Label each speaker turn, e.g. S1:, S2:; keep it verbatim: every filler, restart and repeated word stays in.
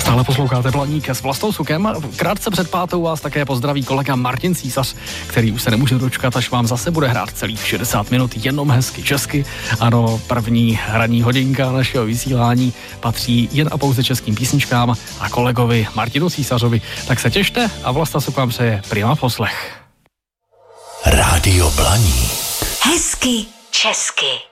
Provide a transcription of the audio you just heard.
S1: Stále posloucháte Blaník s Vlastou Sukem. Krátce před pátou vás také pozdraví kolega Martin Císař, který už se nemůže dočkat, až vám zase bude hrát celých šedesát minut jenom hezky česky. Ano, první hraní hodinka našeho vysílání patří jen a pouze českým písničkám a kolegovi Martinu Císařovi. Tak se těšte a Vlasta Suk vám přeje prima poslech.
S2: Rádio Blaník.
S3: Hezky česky.